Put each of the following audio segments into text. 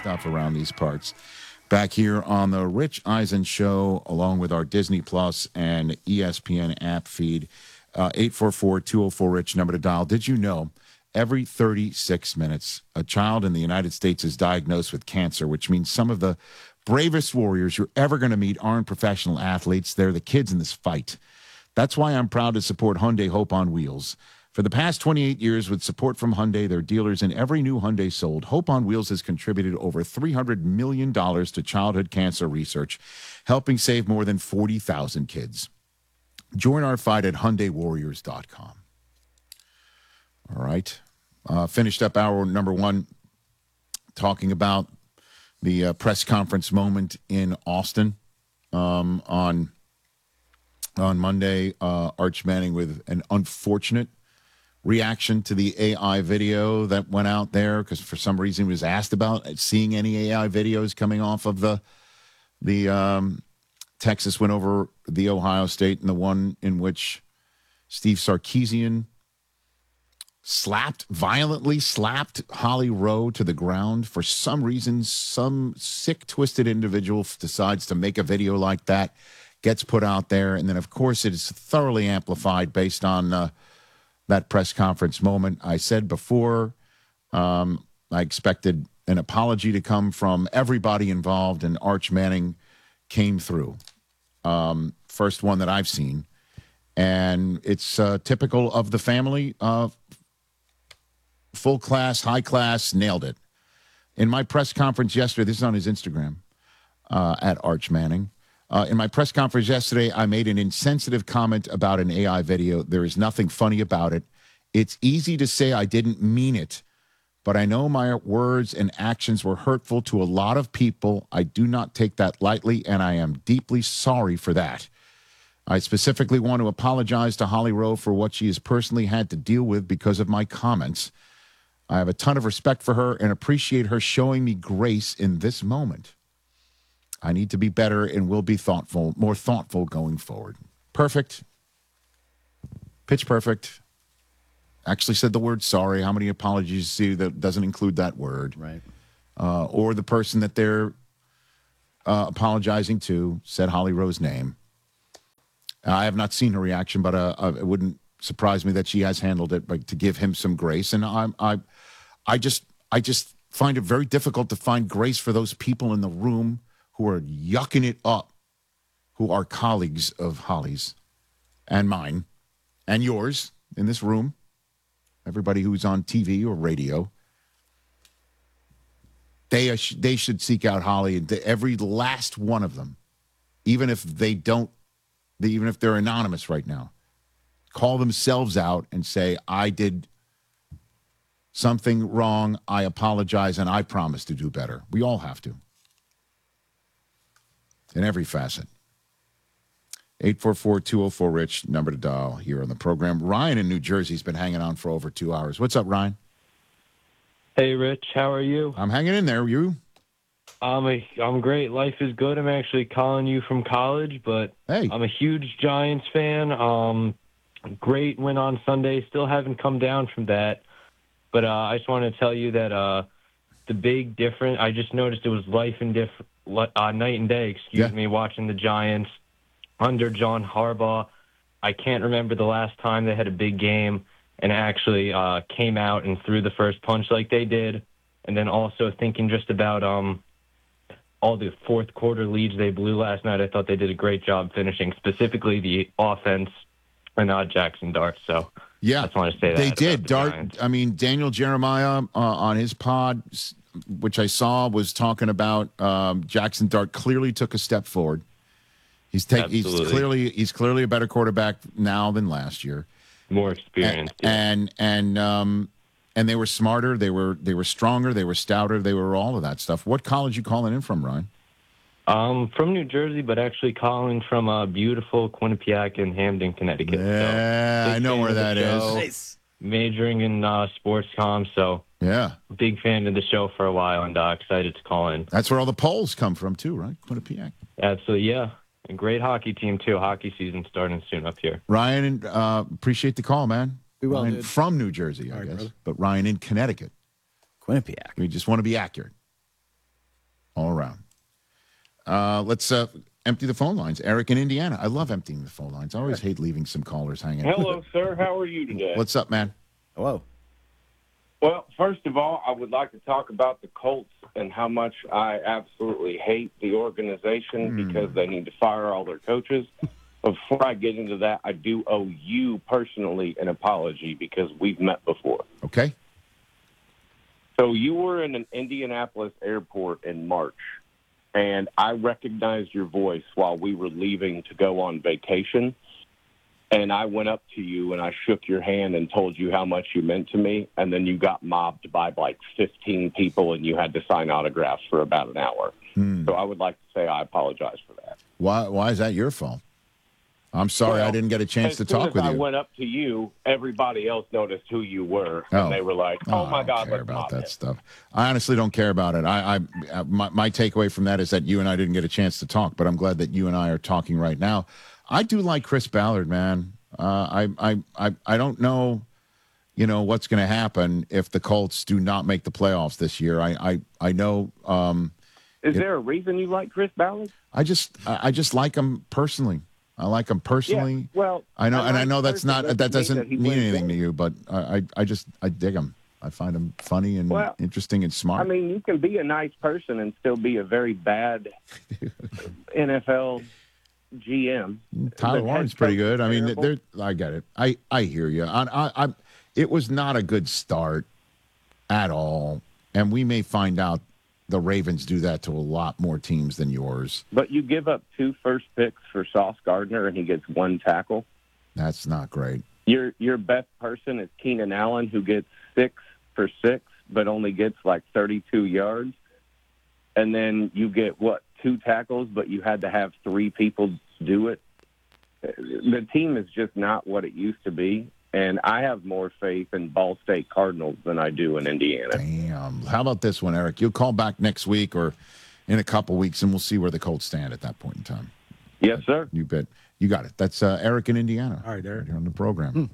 stuff around these parts. Back here on the Rich Eisen Show, along with our Disney Plus and ESPN app feed. 844-204-RICH, number to dial. Did you know every 36 minutes, a child in the United States is diagnosed with cancer, which means some of the bravest warriors you're ever going to meet aren't professional athletes. They're the kids in this fight. That's why I'm proud to support Hyundai Hope on Wheels. For the past 28 years, with support from Hyundai, their dealers in every new Hyundai sold, Hope on Wheels has contributed over $300 million to childhood cancer research, helping save more than 40,000 kids. Join our fight at HyundaiWarriors.com. All right. Finished up hour number one talking about the press conference moment in Austin on Monday. Arch Manning with an unfortunate reaction to the AI video that went out there because for some reason he was asked about seeing any AI videos coming off of the Texas win over the Ohio State and the one in which Steve Sarkisian violently slapped Holly Rowe to the ground. For some reason, some sick, twisted individual decides to make a video like that, gets put out there, and then, of course, it is thoroughly amplified based on that press conference moment. I said before I expected an apology to come from everybody involved, and Arch Manning came through. First one that I've seen. And it's typical of the family. Full class, high class, nailed it. In my press conference yesterday, this is on his Instagram, at Arch Manning. In my press conference yesterday, I made an insensitive comment about an AI video. There is nothing funny about it. It's easy to say I didn't mean it, but I know my words and actions were hurtful to a lot of people. I do not take that lightly, and I am deeply sorry for that. I specifically want to apologize to Holly Rowe for what she has personally had to deal with because of my comments. I have a ton of respect for her and appreciate her showing me grace in this moment. I need to be better and will be more thoughtful going forward. Perfect. Pitch perfect. Actually said the word sorry. How many apologies you see that doesn't include that word? Right. Or the person that they're apologizing to said Holly Rowe's name. I have not seen her reaction, but it wouldn't surprise me that she has handled it, but to give him some grace. And I just find it very difficult to find grace for those people in the room who are yucking it up, who are colleagues of Holly's and mine and yours in this room, everybody who's on TV or radio. They should seek out Holly, and every last one of them, even if they're anonymous right now, call themselves out and say, I did something wrong, I apologize, and I promise to do better. We all have to. In every facet. 844-204-RICH, number to dial here on the program. Ryan in New Jersey has been hanging on for over 2 hours. What's up, Ryan? Hey, Rich. How are you? I'm hanging in there. You? I'm great. Life is good. I'm actually calling you from college, but hey. I'm a huge Giants fan. Great win on Sunday. Still haven't come down from that. But I just want to tell you that the big difference, I just noticed it was night and day, watching the Giants under John Harbaugh. I can't remember the last time they had a big game and actually came out and threw the first punch like they did. And then also thinking just about all the fourth quarter leads they blew last night, I thought they did a great job finishing, specifically the offense and Jackson Dart. So yeah, I just want to say that. They did. Dart, I mean, Daniel Jeremiah on his pod, which I saw, was talking about Jackson Dart clearly took a step forward. He's clearly a better quarterback now than last year. More experienced. And they were smarter, they were stronger, they were stouter, they were all of that stuff. What college you calling in from, Ryan? From New Jersey, but actually calling from beautiful Quinnipiac in Hamden, Connecticut. Yeah, so, I know where that is. Nice. Majoring in sports comm, so yeah, big fan of the show for a while, and excited to call in. That's where all the polls come from, too, right? Quinnipiac. Absolutely, yeah. A great hockey team, too. Hockey season starting soon up here. Ryan, appreciate the call, man. Ryan from New Jersey, I guess. Brother. But Ryan in Connecticut. Quinnipiac. We just want to be accurate. all around. Let's empty the phone lines. Eric in Indiana. I love emptying the phone lines. I always hate leaving some callers hanging. Hello, sir. How are you today? What's up, man? Hello. Well, first of all, I would like to talk about the Colts and how much I absolutely hate the organization because they need to fire all their coaches. Before I get into that, I do owe you personally an apology because we've met before. Okay. So you were in an Indianapolis airport in March, and I recognized your voice while we were leaving to go on vacation. And I went up to you and I shook your hand and told you how much you meant to me. And then you got mobbed by like 15 people and you had to sign autographs for about an hour. So I would like to say I apologize for that. Why is that your fault? I'm sorry I didn't get a chance to talk with you. I went up to you, everybody else noticed who you were. And they were like, oh my God, I don't care let's about mob that him. stuff. I honestly don't care about it. My takeaway from that is that you and I didn't get a chance to talk, but I'm glad that you and I are talking right now. I do like Chris Ballard, man. I don't know, what's going to happen if the Colts do not make the playoffs this year. I know. Is there a reason you like Chris Ballard? I just like him personally. I like him personally. Yeah, well, I know, and I know that doesn't mean anything to games. you, but I dig him. I find him funny and interesting and smart. I mean, you can be a nice person and still be a very bad NFL GM. Tyler Warren's pretty good. I mean, I get it. I hear you. It was not a good start at all, and we may find out the Ravens do that to a lot more teams than yours. But you give up 2 first picks for Sauce Gardner, and he gets 1 tackle. That's not great. Your best person is Keenan Allen, who gets 6 for 6, but only gets like 32 yards. And then you get, 2 tackles, but you had to have 3 people do it. The team is just not what it used to be. And I have more faith in Ball State Cardinals than I do in Indiana. Damn. How about this one, Eric? You'll call back next week or in a couple weeks, and we'll see where the Colts stand at that point in time. Yes, sir. You bet. You got it. That's Eric in Indiana. All right, Eric. Here on the program.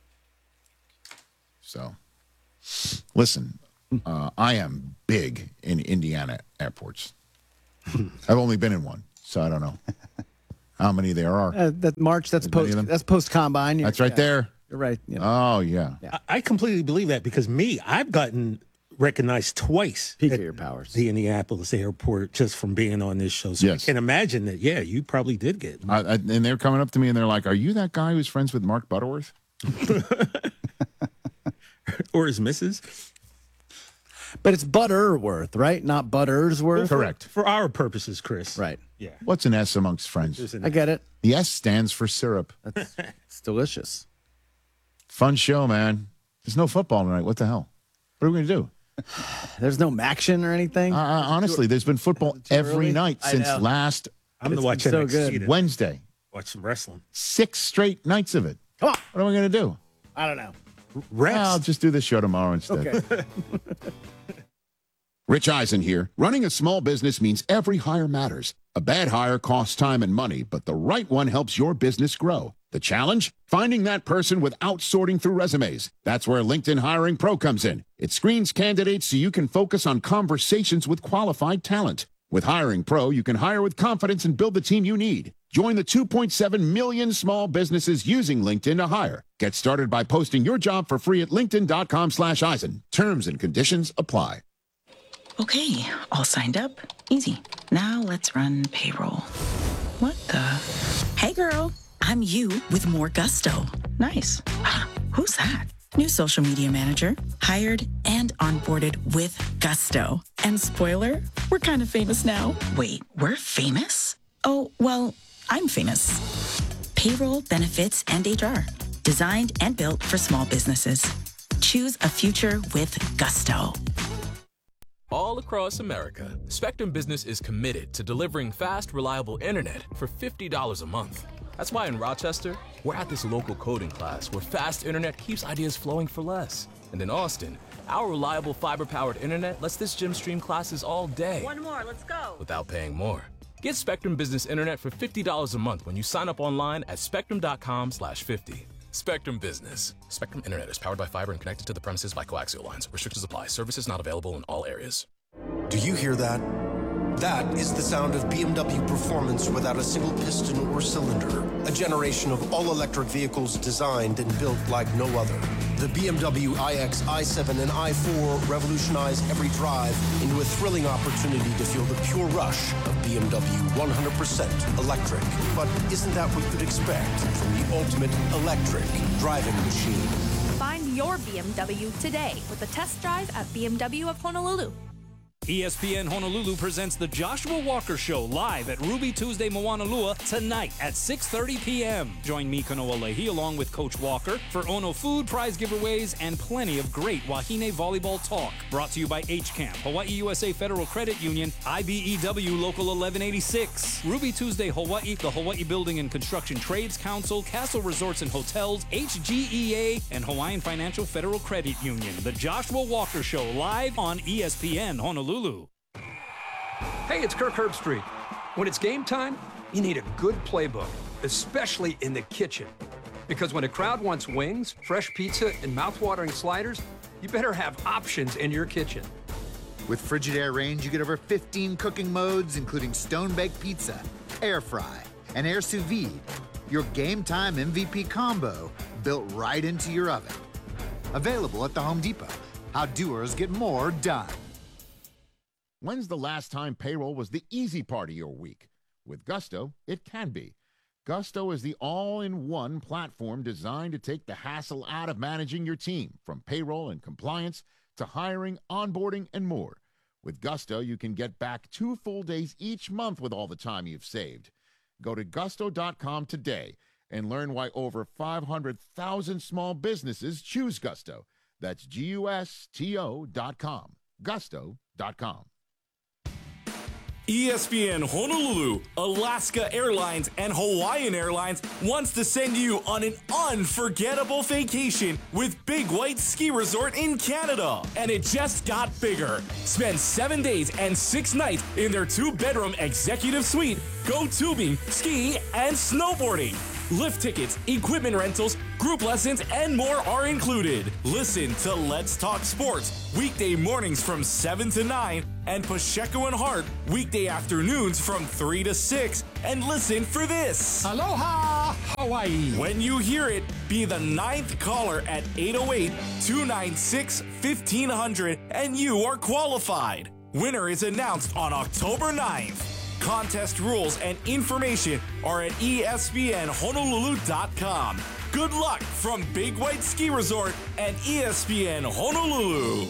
So, listen, I am big in Indiana airports. I've only been in one, so I don't know how many there are. That March, that's post combine. That's right there. You're right. Oh, yeah. I completely believe that because I've gotten recognized twice Peak at of your powers. the Indianapolis airport just from being on this show. So Yes. I can imagine that, you probably did get. And they're coming up to me and they're like, "Are you that guy who's friends with Mark Butterworth?" Or his missus? But it's Butterworth, right? Not Buttersworth. Correct. For our purposes, Chris. Right. Yeah. What's an S amongst friends? I get it. The S stands for syrup. It's delicious. Fun show, man. There's no football tonight. What the hell? What are we going to do? There's no Maction or anything. Honestly, there's been football every early? night I since know. last I'm going to watch been so NXT good. today. Wednesday. Watch some wrestling. 6 straight nights of it. Come on. What are we going to do? I don't know. Rest. I'll just do the show tomorrow instead. Okay. Rich Eisen here. Running a small business means every hire matters. A bad hire costs time and money, but the right one helps your business grow. The challenge? Finding that person without sorting through resumes. That's where LinkedIn Hiring Pro comes in. It screens candidates so you can focus on conversations with qualified talent. With Hiring Pro, you can hire with confidence and build the team you need. Join the 2.7 million small businesses using LinkedIn to hire. Get started by posting your job for free at linkedin.com/Eisen. Terms and conditions apply. Okay, all signed up. Easy. Now let's run payroll. What the? Hey, girl. I'm you with more gusto. Nice. Who's that? New social media manager. Hired and onboarded with gusto. And spoiler, we're kind of famous now. Wait, we're famous? Oh, well, I'm famous. Payroll, benefits, and HR. Designed and built for small businesses. Choose a future with gusto. All across America, Spectrum Business is committed to delivering fast, reliable internet for $50 a month. That's why in Rochester, we're at this local coding class where fast internet keeps ideas flowing for less. And in Austin, our reliable fiber-powered internet lets this gym stream classes all day. One more, let's go. Without paying more. Get Spectrum Business Internet for $50 a month when you sign up online at spectrum.com/50. Spectrum Business. Spectrum Internet is powered by fiber and connected to the premises by coaxial lines. Restrictions apply. Services not available in all areas. Do you hear that? That is the sound of BMW performance without a single piston or cylinder. A generation of all-electric vehicles designed and built like no other. The BMW iX, i7, and i4 revolutionize every drive into a thrilling opportunity to feel the pure rush of BMW 100% electric. But isn't that what you'd expect from the ultimate electric driving machine? Find your BMW today with a test drive at BMW of Honolulu. ESPN Honolulu presents the Joshua Walker Show live at Ruby Tuesday Moanalua tonight at 6:30 p.m. Join me, Kanoa Leahy, along with Coach Walker for Ono food, prize giveaways, and plenty of great Wahine volleyball talk. Brought to you by HCAMP, Hawaii USA Federal Credit Union, IBEW Local 1186, Ruby Tuesday Hawaii, the Hawaii Building and Construction Trades Council, Castle Resorts and Hotels, HGEA, and Hawaiian Financial Federal Credit Union. The Joshua Walker Show live on ESPN Honolulu. Hey, it's Kirk Herbstreit. When it's game time, you need a good playbook, especially in the kitchen. Because when a crowd wants wings, fresh pizza, and mouth-watering sliders, you better have options in your kitchen. With Frigidaire Range, you get over 15 cooking modes, including stone-baked pizza, air fry, and air sous vide. Your game time MVP combo built right into your oven. Available at the Home Depot. How doers get more done. When's the last time payroll was the easy part of your week? With Gusto, it can be. Gusto is the all-in-one platform designed to take the hassle out of managing your team, from payroll and compliance to hiring, onboarding, and more. With Gusto, you can get back 2 full days each month with all the time you've saved. Go to gusto.com today and learn why over 500,000 small businesses choose Gusto. That's GUSTO.com. Gusto.com. ESPN Honolulu, Alaska Airlines, and Hawaiian Airlines wants to send you on an unforgettable vacation with Big White Ski Resort in Canada. And it just got bigger. Spend 7 days and 6 nights in their 2-bedroom executive suite. Go tubing, ski, and snowboarding. Lift tickets, equipment rentals, group lessons, and more are included. Listen to Let's Talk Sports, weekday mornings from 7 to 9, and Pacheco and Hart, weekday afternoons from 3 to 6. And listen for this. Aloha, Hawaii. When you hear it, be the 9th caller at 808-296-1500, and you are qualified. Winner is announced on October 9th. Contest rules and information are at ESPNHonolulu.com. Good luck from Big White Ski Resort and ESPN Honolulu.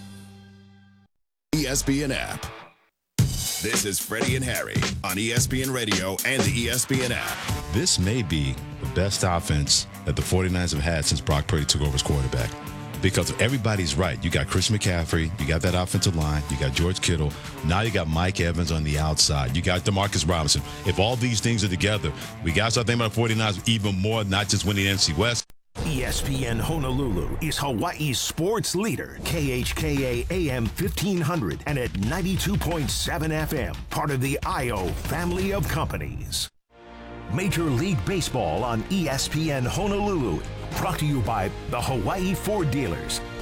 ESPN app. This is Freddie and Harry on ESPN Radio and the ESPN app. This may be the best offense that the 49ers have had since Brock Purdy took over as quarterback. Because everybody's right. You got Christian McCaffrey. You got that offensive line. You got George Kittle. Now you got Mike Evans on the outside. You got DeMarcus Robinson. If all these things are together, we got to start thinking about the 49ers even more, not just winning the NFC West. ESPN Honolulu is Hawaii's sports leader. KHKA AM 1500 and at 92.7 FM. Part of the IO family of companies. Major League Baseball on ESPN Honolulu. Brought to you by the Hawaii Ford Dealers.